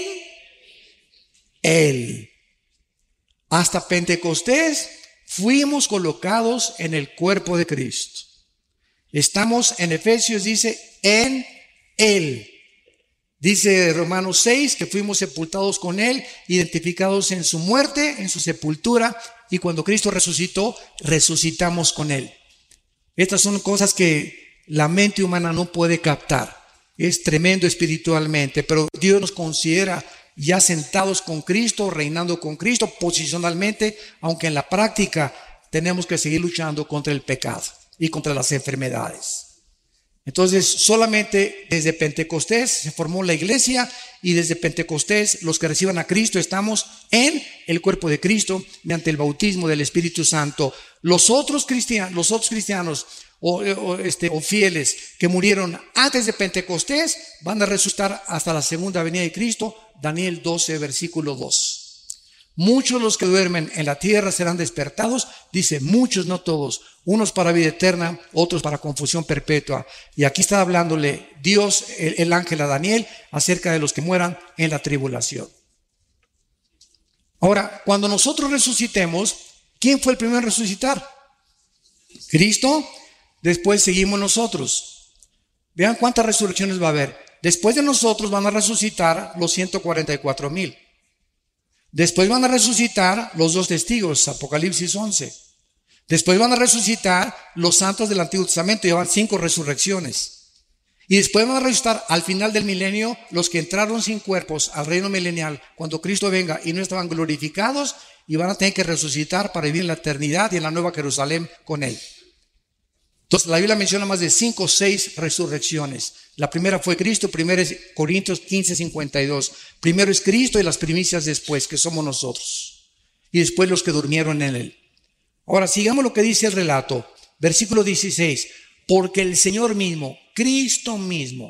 Él. Hasta Pentecostés fuimos colocados en el cuerpo de Cristo. Estamos en Efesios, dice, en Él. Dice Romanos 6 que fuimos sepultados con Él, identificados en su muerte, en su sepultura, y cuando Cristo resucitó, resucitamos con Él. Estas son cosas que la mente humana no puede captar. Es tremendo espiritualmente, pero Dios nos considera ya sentados con Cristo, reinando con Cristo posicionalmente, aunque en la práctica tenemos que seguir luchando contra el pecado y contra las enfermedades. Entonces, solamente desde Pentecostés se formó la iglesia y desde Pentecostés los que reciban a Cristo estamos en el cuerpo de Cristo mediante el bautismo del Espíritu Santo. Los otros cristianos o fieles que murieron antes de Pentecostés van a resucitar hasta la segunda venida de Cristo. Daniel 12, versículo 2. Muchos los que duermen en la tierra serán despertados, dice muchos, no todos, unos para vida eterna, otros para confusión perpetua. Y aquí está hablándole Dios, el ángel a Daniel, acerca de los que mueran en la tribulación. Ahora, cuando nosotros resucitemos, ¿quién fue el primero en resucitar? Cristo. Después seguimos nosotros. Vean cuántas resurrecciones va a haber. Después de nosotros van a resucitar los 144,000. Después van a resucitar los 2 testigos, Apocalipsis 11. Después van a resucitar los santos del Antiguo Testamento, llevan 5 resurrecciones. Y después van a resucitar al final del milenio los que entraron sin cuerpos al reino milenial, cuando Cristo venga y no estaban glorificados, y van a tener que resucitar para vivir en la eternidad y en la nueva Jerusalén con Él. Entonces la Biblia menciona más de 5 o 6 resurrecciones. La primera fue Cristo, 1 Corintios 15:52. Primero es Cristo y las primicias después, que somos nosotros. Y después los que durmieron en Él. Ahora sigamos lo que dice el relato. Versículo 16. Porque el Señor mismo, Cristo mismo,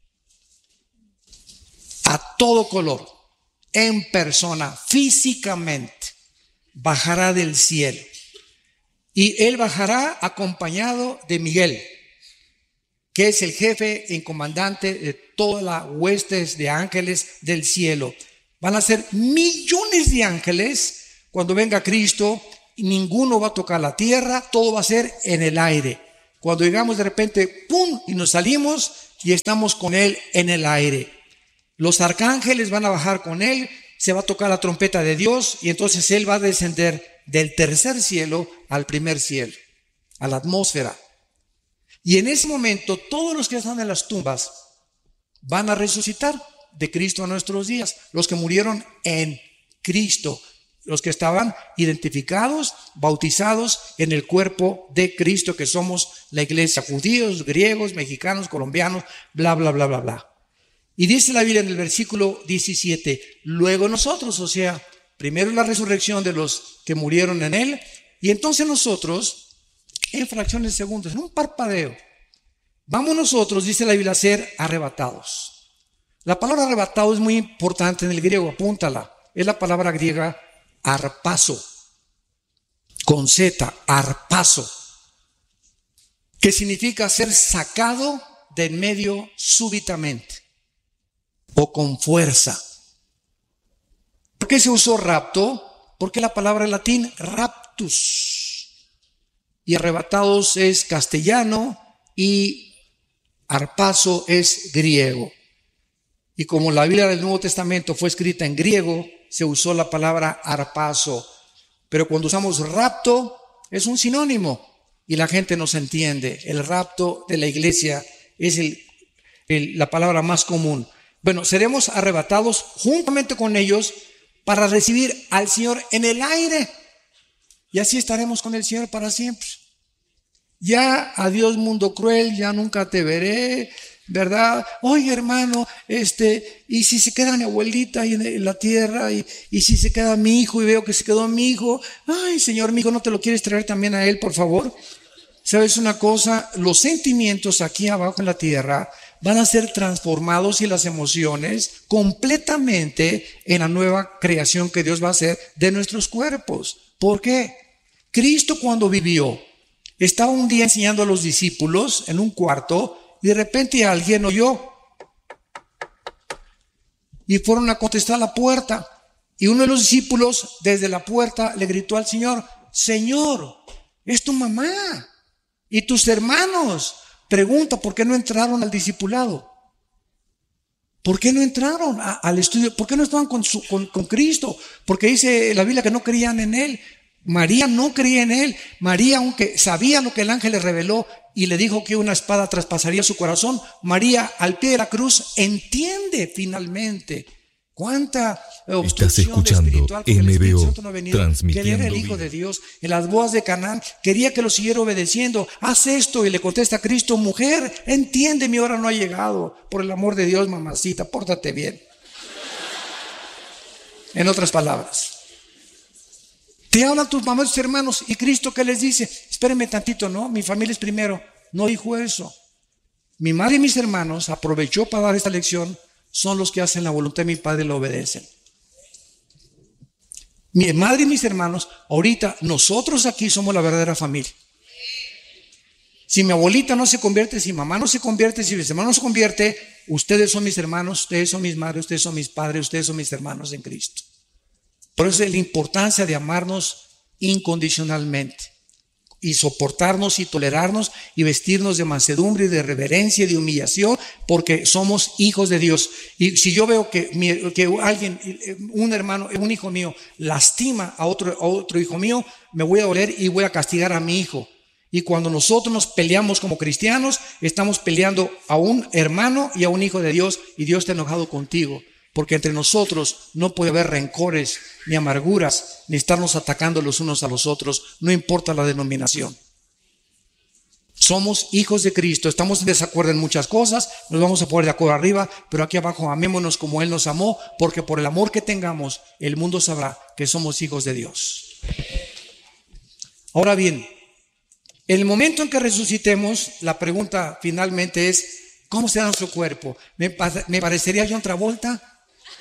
a todo color, en persona, físicamente, bajará del cielo. Y él bajará acompañado de Miguel, que es el jefe y comandante de todas las huestes de ángeles del cielo. Van a ser millones de ángeles cuando venga Cristo, y ninguno va a tocar la tierra, todo va a ser en el aire. Cuando llegamos de repente, ¡pum!, y nos salimos y estamos con Él en el aire. Los arcángeles van a bajar con Él, se va a tocar la trompeta de Dios y entonces Él va a descender del tercer cielo al primer cielo, a la atmósfera. Y en ese momento todos los que están en las tumbas van a resucitar de Cristo a nuestros días, los que murieron en Cristo, los que estaban identificados, bautizados en el cuerpo de Cristo, que somos la iglesia, judíos, griegos, mexicanos, colombianos, bla, bla, bla, bla, bla. Y dice la Biblia en el versículo 17, luego nosotros, o sea, primero la resurrección de los que murieron en Él, y entonces nosotros, en fracciones de segundos, en un parpadeo, vamos nosotros, dice la Biblia, a ser arrebatados. La palabra arrebatado es muy importante en el griego, apúntala. Es la palabra griega arpazo, con Z, arpazo, que significa ser sacado de en medio súbitamente o con fuerza. ¿Por qué se usó rapto? Porque la palabra en latín raptus, y arrebatados es castellano y arpazo es griego. Y como la Biblia del Nuevo Testamento fue escrita en griego, se usó la palabra arpazo. Pero cuando usamos rapto, es un sinónimo y la gente nos entiende. El rapto de la iglesia es la palabra más común. Bueno, seremos arrebatados juntamente con ellos para recibir al Señor en el aire. Y así estaremos con el Señor para siempre. Ya, adiós mundo cruel, ya nunca te veré, ¿verdad? Oye, hermano, y si se queda mi abuelita ahí en la tierra, y si se queda mi hijo y veo que se quedó mi hijo, ay, Señor, mi hijo, ¿no te lo quieres traer también a él, por favor? ¿Sabes una cosa? Los sentimientos aquí abajo en la tierra van a ser transformados y las emociones completamente en la nueva creación que Dios va a hacer de nuestros cuerpos. ¿Por qué? Cristo cuando vivió, estaba un día enseñando a los discípulos en un cuarto y de repente alguien oyó y fueron a contestar a la puerta y uno de los discípulos desde la puerta le gritó al Señor: Señor, es tu mamá y tus hermanos. Pregunta, ¿por qué no entraron al discipulado? ¿Por qué no entraron al estudio? ¿Por qué no estaban con Cristo? Porque dice la Biblia que no creían en Él. María no creía en Él. María, aunque sabía lo que el ángel le reveló y le dijo que una espada traspasaría su corazón, María al pie de la cruz entiende finalmente cuánta obstrucción espiritual, porque el Espíritu Santo no ha venido, que Él era el Hijo de Dios. En las bodas de Canaán quería que lo siguiera obedeciendo. Haz esto, y le contesta a Cristo: mujer, entiende, mi hora no ha llegado. Por el amor de Dios, mamacita, pórtate bien. En otras palabras, te hablan tus mamás y tus hermanos, y Cristo, ¿qué les dice? Espérenme tantito, ¿no? Mi familia es primero. No dijo eso. Mi madre y mis hermanos aprovechó para dar esta lección. Son los que hacen la voluntad de mi Padre y lo obedecen. Mi madre y mis hermanos, ahorita nosotros aquí somos la verdadera familia. Si mi abuelita no se convierte, si mi mamá no se convierte, si mis hermanos no se convierte, ustedes son mis hermanos, ustedes son mis madres, ustedes son mis padres, ustedes son mis hermanos en Cristo. Por eso es la importancia de amarnos incondicionalmente y soportarnos y tolerarnos y vestirnos de mansedumbre y de reverencia y de humillación, porque somos hijos de Dios. Y si yo veo que alguien, un hermano, un hijo mío lastima a otro hijo mío, me voy a doler y voy a castigar a mi hijo. Y cuando nosotros nos peleamos como cristianos, estamos peleando a un hermano y a un hijo de Dios, y Dios está enojado contigo. Porque entre nosotros no puede haber rencores, ni amarguras, ni estarnos atacando los unos a los otros, no importa la denominación. Somos hijos de Cristo, estamos en desacuerdo en muchas cosas, nos vamos a poner de acuerdo arriba, pero aquí abajo amémonos como Él nos amó, porque por el amor que tengamos, el mundo sabrá que somos hijos de Dios. Ahora bien, en el momento en que resucitemos, la pregunta finalmente es: ¿cómo será nuestro cuerpo? ¿Me parecería a John Travolta?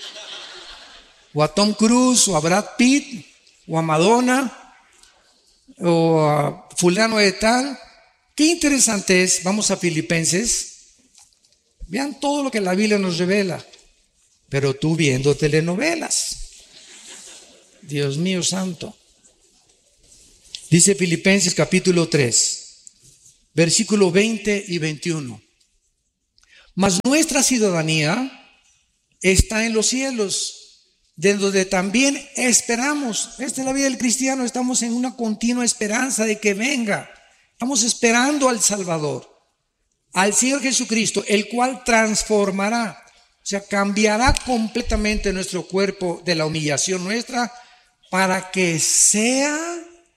¿O a Tom Cruise? ¿O a Brad Pitt? ¿O a Madonna? o fulano de tal. Qué interesante es, vamos a Filipenses, vean todo lo que la Biblia nos revela, pero tú viendo telenovelas. Dios mío santo. Dice Filipenses capítulo 3, versículo 20 y 21. Mas nuestra ciudadanía está en los cielos, de donde también esperamos. Esta es la vida del cristiano, estamos en una continua esperanza de que venga. Estamos esperando al Salvador, al Señor Jesucristo, el cual transformará, o sea, cambiará completamente nuestro cuerpo de la humillación nuestra para que sea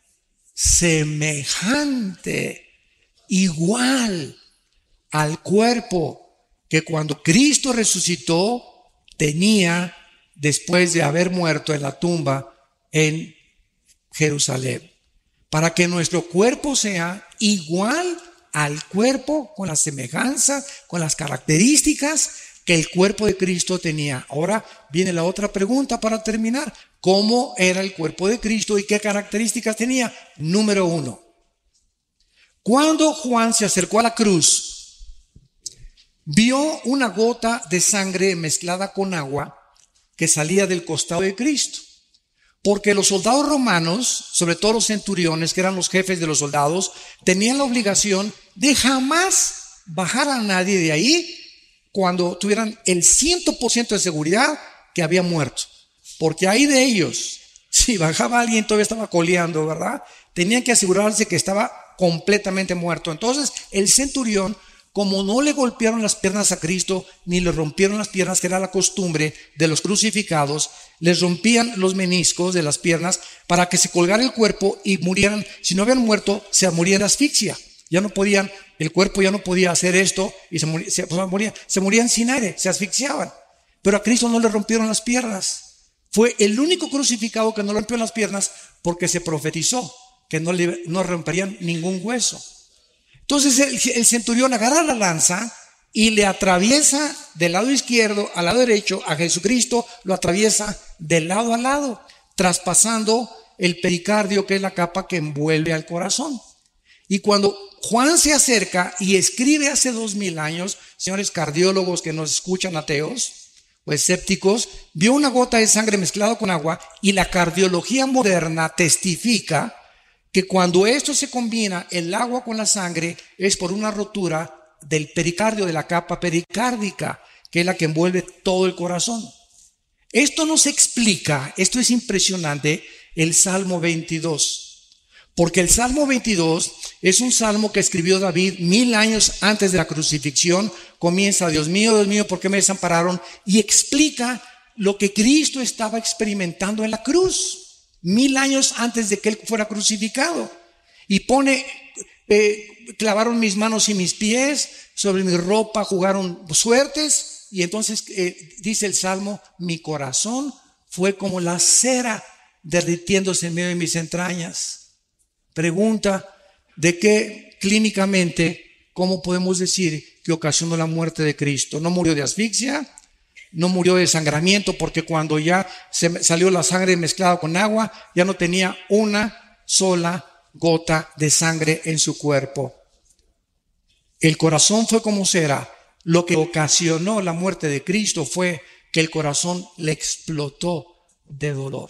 semejante, igual al cuerpo que cuando Cristo resucitó tenía después de haber muerto en la tumba en Jerusalén, para que nuestro cuerpo sea igual al cuerpo, con la semejanza, con las características que el cuerpo de Cristo tenía. Ahora viene la otra pregunta para terminar: ¿cómo era el cuerpo de Cristo y qué características tenía? Número 1, cuando Juan se acercó a la cruz, vio una gota de sangre mezclada con agua que salía del costado de Cristo. Porque los soldados romanos, sobre todo los centuriones, que eran los jefes de los soldados, tenían la obligación de jamás bajar a nadie de ahí cuando tuvieran el 100% de seguridad que había muerto. Porque ahí de ellos, si bajaba alguien todavía estaba coleando, ¿verdad? Tenían que asegurarse que estaba completamente muerto. Entonces el centurión, como no le golpearon las piernas a Cristo, ni le rompieron las piernas, que era la costumbre de los crucificados, les rompían los meniscos de las piernas para que se colgara el cuerpo y murieran. Si no habían muerto, se morían de asfixia. Ya no podían, el cuerpo ya no podía hacer esto y se morían sin aire, se asfixiaban. Pero a Cristo no le rompieron las piernas. Fue el único crucificado que no le rompió las piernas porque se profetizó que no romperían ningún hueso. Entonces el centurión agarra la lanza y le atraviesa del lado izquierdo al lado derecho a Jesucristo, lo atraviesa de lado a lado, traspasando el pericardio, que es la capa que envuelve al corazón. Y cuando Juan se acerca y escribe hace 2000 años, señores cardiólogos que nos escuchan, ateos o escépticos, vio una gota de sangre mezclada con agua, y la cardiología moderna testifica que cuando esto se combina, el agua con la sangre, es por una rotura del pericardio, de la capa pericárdica, que es la que envuelve todo el corazón. Esto nos explica, esto es impresionante, el Salmo 22. Porque el Salmo 22 es un salmo que escribió David 1000 años antes de la crucifixión. Comienza: Dios mío, ¿por qué me desampararon? Y explica lo que Cristo estaba experimentando en la cruz 1000 años antes de que Él fuera crucificado. Y pone: clavaron mis manos y mis pies, sobre mi ropa jugaron suertes. Y entonces dice el Salmo: mi corazón fue como la cera derritiéndose en medio de mis entrañas. Pregunta: ¿de qué clínicamente, cómo podemos decir que ocasionó la muerte de Cristo? No murió de asfixia, no murió de desangramiento, porque cuando ya salió la sangre mezclada con agua, ya no tenía una sola gota de sangre en su cuerpo. El corazón fue como cera. Lo que ocasionó la muerte de Cristo fue que el corazón le explotó de dolor.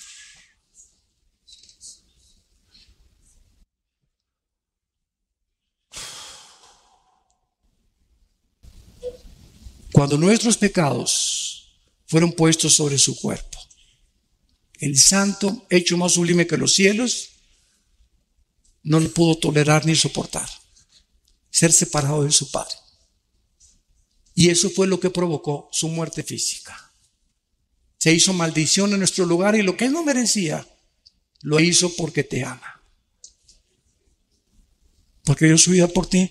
Cuando nuestros pecados fueron puestos sobre su cuerpo, el santo, hecho más sublime que los cielos, no lo pudo tolerar ni soportar, ser separado de su Padre. Y eso fue lo que provocó su muerte física. Se hizo maldición en nuestro lugar, y lo que Él no merecía, lo hizo porque te ama. Porque dio su vida por ti.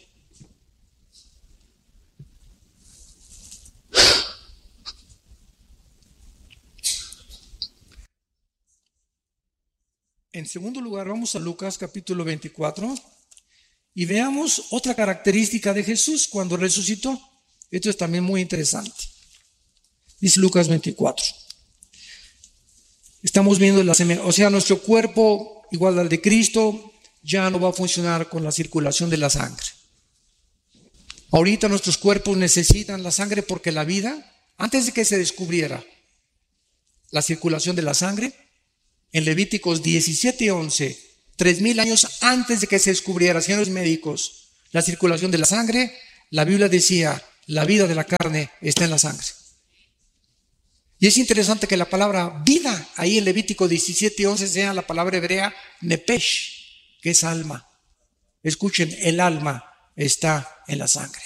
En segundo lugar, vamos a Lucas capítulo 24 y veamos otra característica de Jesús cuando resucitó. Esto es también muy interesante. Dice Lucas 24. Estamos viendo o sea, nuestro cuerpo, igual al de Cristo, ya no va a funcionar con la circulación de la sangre. Ahorita nuestros cuerpos necesitan la sangre porque la vida, antes de que se descubriera la circulación de la sangre, en Levíticos 17:11, 3000 años antes de que se descubriera, señores médicos, la circulación de la sangre, la Biblia decía, la vida de la carne está en la sangre. Y es interesante que la palabra vida, ahí en Levítico 17:11, sea la palabra hebrea nepesh, que es alma. Escuchen, el alma está en la sangre.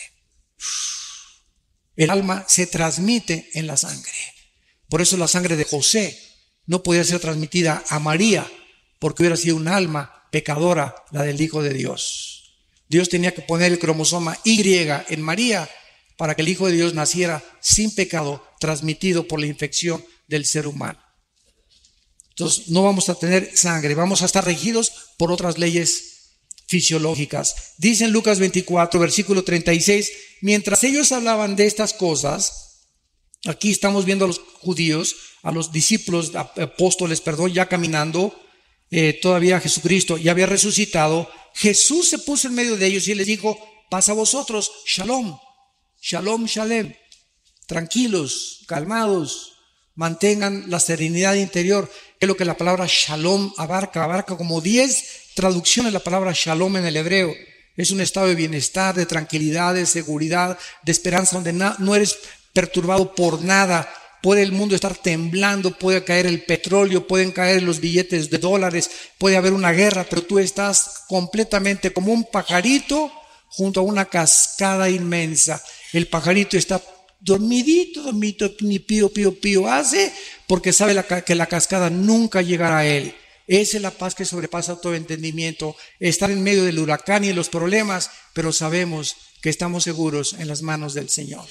El alma se transmite en la sangre. Por eso la sangre de José no podía ser transmitida a María, porque hubiera sido un alma pecadora, la del Hijo de Dios. Dios tenía que poner el cromosoma Y en María para que el Hijo de Dios naciera sin pecado, transmitido por la infección del ser humano. Entonces no vamos a tener sangre, vamos a estar regidos por otras leyes fisiológicas. Dice en Lucas 24, versículo 36, mientras ellos hablaban de estas cosas, aquí estamos viendo a los judíos, a los discípulos, apóstoles, ya caminando, todavía Jesucristo ya había resucitado. Jesús se puso en medio de ellos y les dijo, paz a vosotros, shalom, shalom, shalem, tranquilos, calmados, mantengan la serenidad interior. Es lo que la palabra shalom abarca como 10 traducciones. La palabra shalom en el hebreo es un estado de bienestar, de tranquilidad, de seguridad, de esperanza, donde no eres perturbado por nada. Puede el mundo estar temblando, puede caer el petróleo, pueden caer los billetes de dólares, puede haber una guerra, pero tú estás completamente como un pajarito junto a una cascada inmensa. El pajarito está dormidito, ni pío, pío, pío hace, porque sabe que la cascada nunca llegará a él. Esa es la paz que sobrepasa todo entendimiento. Estar en medio del huracán y los problemas, pero sabemos que estamos seguros en las manos del Señor.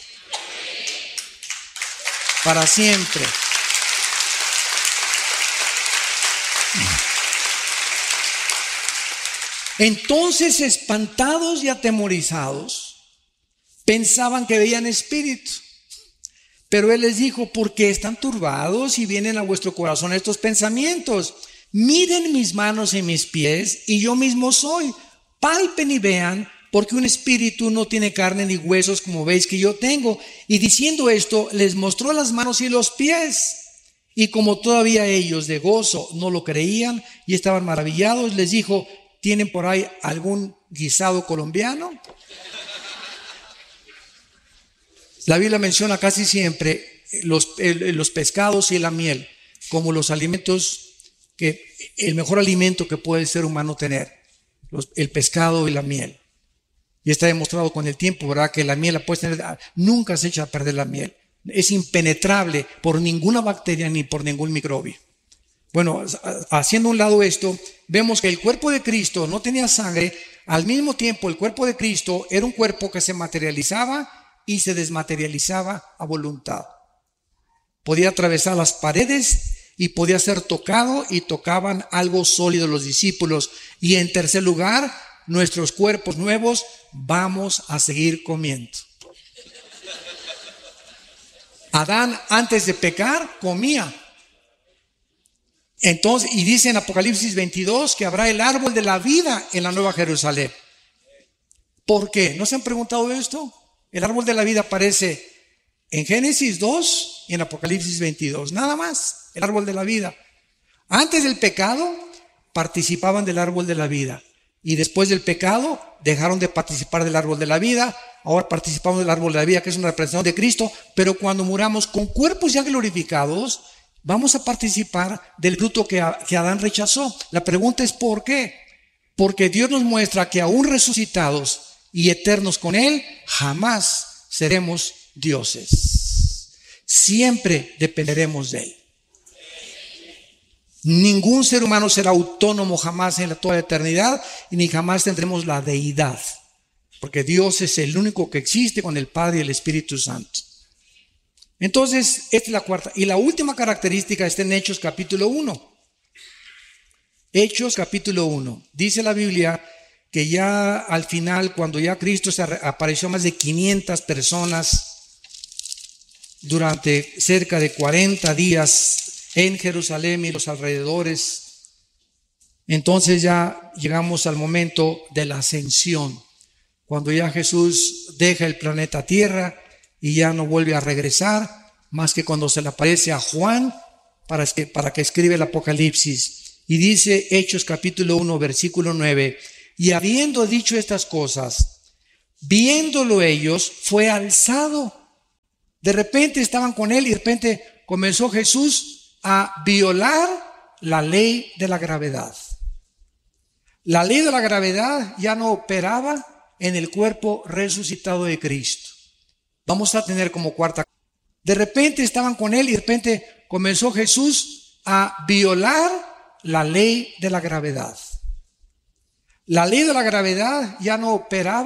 Para siempre. Entonces, espantados y atemorizados, pensaban que veían espíritus. Pero Él les dijo, ¿por qué están turbados y vienen a vuestro corazón estos pensamientos? Miren mis manos y mis pies, y yo mismo soy. Palpen y vean, porque un espíritu no tiene carne ni huesos como veis que yo tengo. Y diciendo esto, les mostró las manos y los pies. Y como todavía ellos de gozo no lo creían y estaban maravillados, les dijo, ¿tienen por ahí algún guisado colombiano? La Biblia menciona casi siempre los pescados y la miel como los alimentos, el mejor alimento que puede el ser humano tener, el pescado y la miel. Y está demostrado con el tiempo, ¿verdad? Que la miel la puedes tener, nunca se echa a perder la miel. Es impenetrable por ninguna bacteria ni por ningún microbio. Bueno, haciendo a un lado esto, vemos que el cuerpo de Cristo no tenía sangre. Al mismo tiempo, el cuerpo de Cristo era un cuerpo que se materializaba y se desmaterializaba a voluntad. Podía atravesar las paredes y podía ser tocado, y tocaban algo sólido los discípulos. Y en tercer lugar, nuestros cuerpos nuevos vamos a seguir comiendo. Adán, antes de pecar, comía. Entonces, y dice en Apocalipsis 22 que habrá el árbol de la vida en la Nueva Jerusalén. ¿Por qué? ¿No se han preguntado esto? El árbol de la vida aparece en Génesis 2 y en Apocalipsis 22. Nada más, el árbol de la vida. Antes del pecado, participaban del árbol de la vida. Y después del pecado, dejaron de participar del árbol de la vida. Ahora participamos del árbol de la vida, que es una representación de Cristo. Pero cuando muramos con cuerpos ya glorificados, vamos a participar del fruto que Adán rechazó. La pregunta es ¿por qué? Porque Dios nos muestra que aún resucitados y eternos con Él, jamás seremos dioses. Siempre dependeremos de Él. Ningún ser humano será autónomo jamás en toda la eternidad, y ni jamás tendremos la deidad, porque Dios es el único que existe con el Padre y el Espíritu Santo. Entonces, esta es la cuarta. Y la última característica está en Hechos capítulo 1. Hechos capítulo 1. Dice la Biblia que ya al final, cuando ya Cristo se apareció a más de 500 personas durante cerca de 40 días en Jerusalén y los alrededores. Entonces ya llegamos al momento de la ascensión, cuando ya Jesús deja el planeta Tierra y ya no vuelve a regresar, más que cuando se le aparece a Juan para que escribe el Apocalipsis. Y dice Hechos capítulo 1, versículo 9, y habiendo dicho estas cosas, viéndolo ellos, fue alzado. De repente estaban con él y de repente comenzó Jesús a violar la ley de la gravedad. La ley de la gravedad ya no operaba en el cuerpo resucitado de Cristo. Vamos a tener como cuarta. De repente estaban con él y de repente comenzó Jesús a violar la ley de la gravedad. La ley de la gravedad ya no operaba